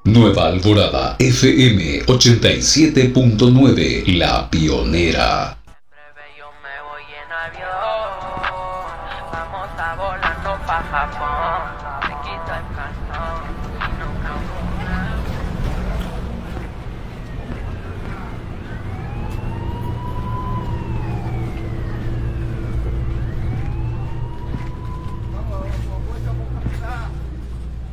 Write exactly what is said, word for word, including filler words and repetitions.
Nueva Alborada F M ochenta y siete punto nueve, La Pionera. Breve yo me voy en avión, vamos a volando pa' Japón, me quito el calzón y no